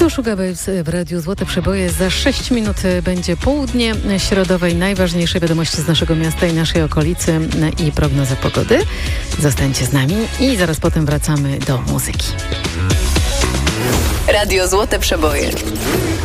Tu Sugar Babes w Radiu Złote Przeboje. Za 6 minut będzie południe środowej. Najważniejsze wiadomości z naszego miasta i naszej okolicy i prognoza pogody. Zostańcie z nami i zaraz potem wracamy do muzyki. Radio Złote Przeboje.